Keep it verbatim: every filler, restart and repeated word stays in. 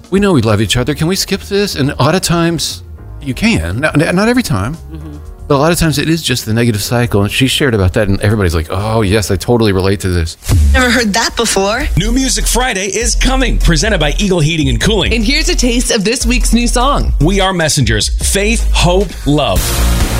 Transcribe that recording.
we know we love each other. Can we skip this? And a lot of times you can. Not, not every time. Mm-hmm. But a lot of times it is just the negative cycle. And she shared about that, and everybody's like, oh, yes, I totally relate to this. Never heard that before. New Music Friday is coming, presented by Eagle Heating and Cooling. And here's a taste of this week's new song. We Are Messengers, Faith, Hope, Love.